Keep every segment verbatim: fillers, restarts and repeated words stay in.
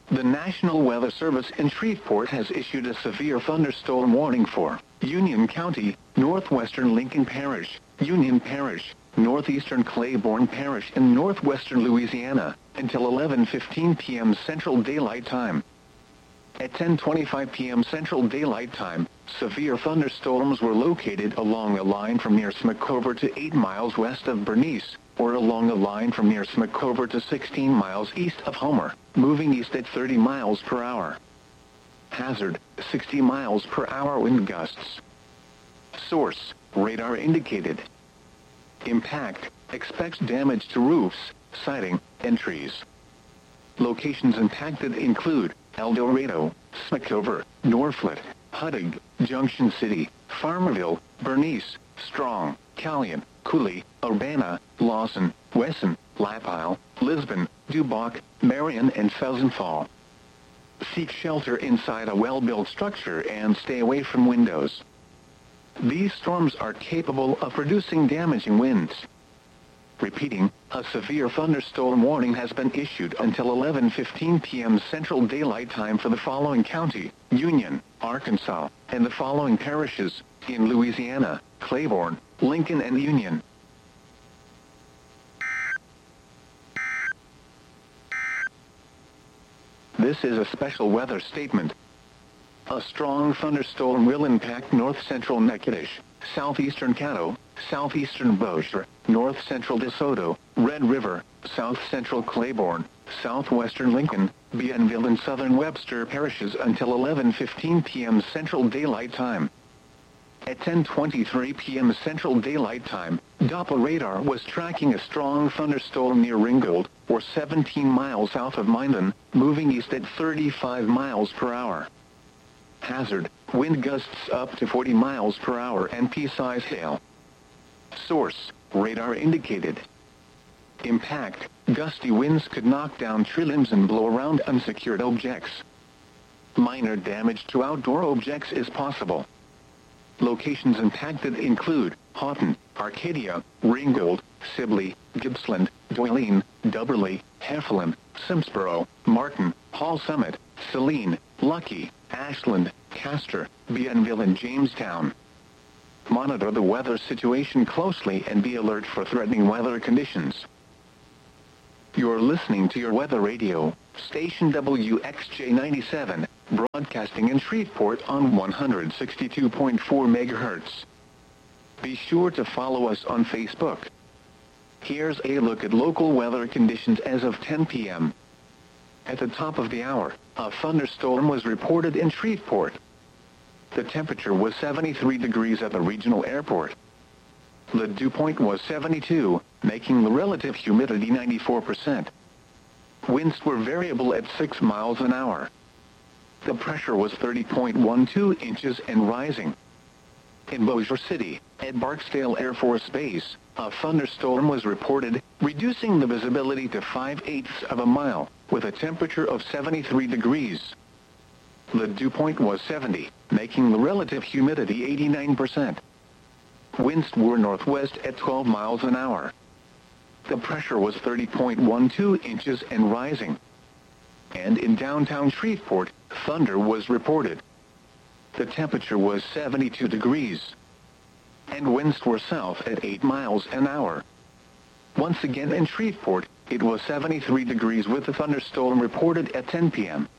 The National Weather Service in Shreveport has issued a severe thunderstorm warning for Union County, northwestern Lincoln Parish, Union Parish, northeastern Claiborne Parish in northwestern Louisiana, until eleven fifteen p m Central Daylight Time. At ten twenty-five p m Central Daylight Time, severe thunderstorms were located along a line from near Smackover to eight miles west of Bernice, or along a line from near Smackover to sixteen miles east of Homer, moving east at thirty miles per hour. Hazard, sixty miles per hour wind gusts. Source, radar indicated. Impact, expects damage to roofs, siding, and trees. Locations impacted include El Dorado, Smackover, Norflet, Huttig, Junction City, Farmerville, Bernice, Strong, Callion, Cooley, Urbana, Lawson, Wesson, Lapile, Lisbon, Duboc, Marion, and Felsenthal. Seek shelter inside a well-built structure and stay away from windows. These storms are capable of producing damaging winds. Repeating, a severe thunderstorm warning has been issued until eleven fifteen p m Central Daylight Time for the following county, Union, Arkansas, and the following parishes, in Louisiana, Claiborne, Lincoln, and Union. This is a special weather statement. A strong thunderstorm will impact north-central Natchitoches, southeastern Caddo, southeastern Bossier, north-central DeSoto, Red River, south-central Claiborne, southwestern Lincoln, Bienville, and southern Webster parishes until eleven fifteen p m Central Daylight Time. At ten twenty-three p m Central Daylight Time, Doppler radar was tracking a strong thunderstorm near Ringgold, or seventeen miles south of Minden, moving east at thirty-five miles per hour. Hazard, wind gusts up to forty miles per hour and pea-size hail. Source, radar indicated. Impact, gusty winds could knock down tree limbs and blow around unsecured objects. Minor damage to outdoor objects is possible. Locations impacted include Houghton, Arcadia, Ringgold, Sibley, Gippsland, Doyline, Dubberly, Heflin, Simsboro, Martin, Hall Summit, Saline, Lucky, Ashland, Castor, Bienville, and Jamestown. Monitor the weather situation closely and be alert for threatening weather conditions. You're listening to your weather radio, station W X J ninety-seven, broadcasting in Shreveport on one hundred sixty-two point four megahertz. Be sure to follow us on Facebook. Here's a look at local weather conditions as of ten p m At the top of the hour, a thunderstorm was reported in Shreveport. The temperature was seventy-three degrees at the regional airport. The dew point was seventy-two, making the relative humidity ninety-four percent. Winds were variable at six miles an hour. The pressure was thirty point one two inches and rising. In Bossier City, at Barksdale Air Force Base, a thunderstorm was reported, reducing the visibility to five-eighths of a mile, with a temperature of seventy-three degrees. The dew point was seventy, making the relative humidity eighty-nine percent. Winds were northwest at twelve miles an hour. The pressure was thirty point one two inches and rising. And in downtown Shreveport, thunder was reported. The temperature was seventy-two degrees. And winds were south at eight miles an hour. Once again in Shreveport, it was seventy-three degrees with a thunderstorm reported at ten p m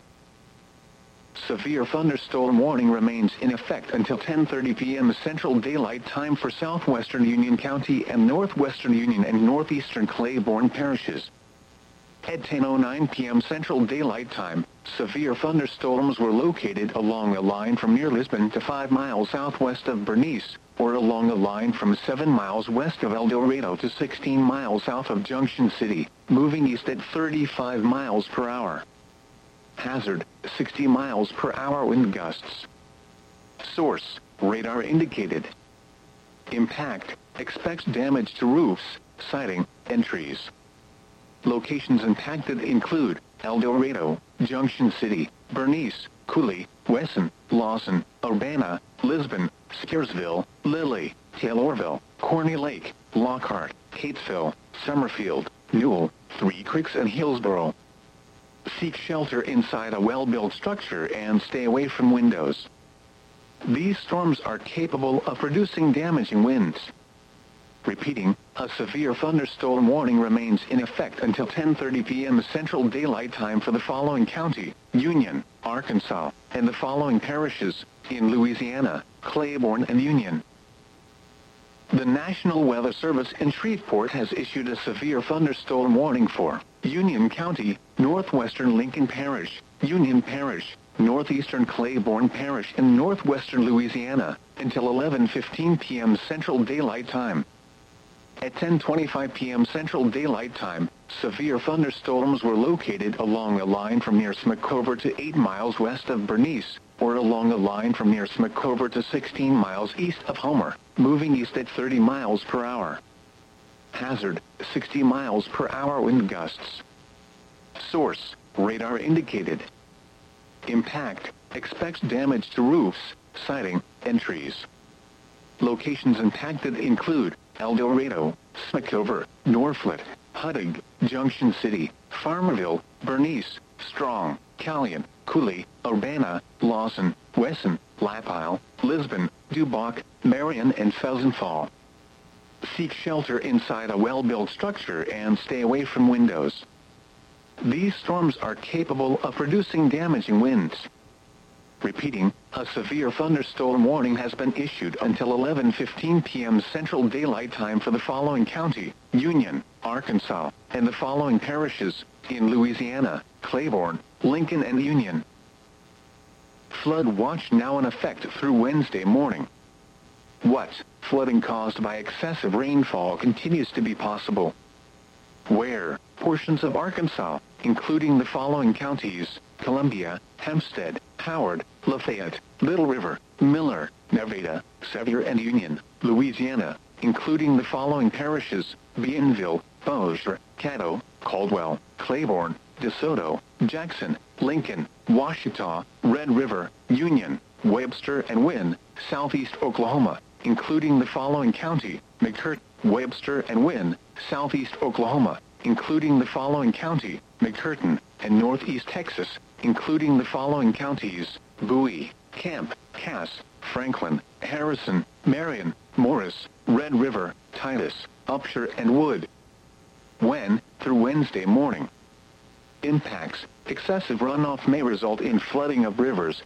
Severe thunderstorm warning remains in effect until ten thirty p m Central Daylight Time for southwestern Union County and northwestern Union and northeastern Claiborne parishes. At ten oh nine p m Central Daylight Time, severe thunderstorms were located along a line from near Lisbon to five miles southwest of Bernice, or along a line from seven miles west of El Dorado to sixteen miles south of Junction City, moving east at thirty-five miles per hour. Hazard, sixty miles per hour wind gusts. Source, radar indicated. Impact, expects damage to roofs, siding, and trees. Locations impacted include El Dorado, Junction City, Bernice, Cooley, Wesson, Lawson, Urbana, Lisbon, Scaresville, Lilly, Taylorville, Corny Lake, Lockhart, Catesville, Summerfield, Newell, Three Creeks, and Hillsboro. Seek shelter inside a well-built structure and stay away from windows. These storms are capable of producing damaging winds. Repeating, a severe thunderstorm warning remains in effect until ten thirty p m Central Daylight Time for the following county, Union, Arkansas, and the following parishes, in Louisiana, Claiborne and Union. The National Weather Service in Shreveport has issued a severe thunderstorm warning for Union County, northwestern Lincoln Parish, Union Parish, northeastern Claiborne Parish in northwestern Louisiana, until eleven fifteen p m Central Daylight Time. At ten twenty-five p m Central Daylight Time, severe thunderstorms were located along a line from near Smackover to eight miles west of Bernice, or along a line from near Smackover to sixteen miles east of Homer, moving east at thirty miles per hour. Hazard, sixty miles per hour wind gusts. Source, radar indicated. Impact, expects damage to roofs, siding, and trees. Locations impacted include El Dorado, Smackover, Norflet, Huttig, Junction City, Farmerville, Bernice, Strong, Callion, Cooley, Urbana, Lawson, Wesson, Lapile, Lisbon, Duboc, Marion and Pheasant Fall. Seek shelter inside a well-built structure and stay away from windows. These storms are capable of producing damaging winds. Repeating, a severe thunderstorm warning has been issued until eleven fifteen p m Central Daylight Time for the following county, Union, Arkansas, and the following parishes, in Louisiana, Claiborne, Lincoln and Union. Flood watch now in effect through Wednesday morning. What? Flooding caused by excessive rainfall continues to be possible. Where? Portions of Arkansas, including the following counties, Columbia, Hempstead, Howard, Lafayette, Little River, Miller, Nevada, Sevier and Union, Louisiana, including the following parishes, Bienville, Bossier, Caddo, Caldwell, Claiborne, DeSoto, Jackson, Lincoln, Washita, Red River, Union, Webster and Wynn, Southeast Oklahoma, including the following county, McCurtain, Webster and Wynn, Southeast Oklahoma, including the following county, McCurtain, and Northeast Texas, including the following counties, Bowie, Camp, Cass, Franklin, Harrison, Marion, Morris, Red River, Titus, Upshur and Wood. When? Through Wednesday morning. Impacts. Excessive runoff may result in flooding of rivers,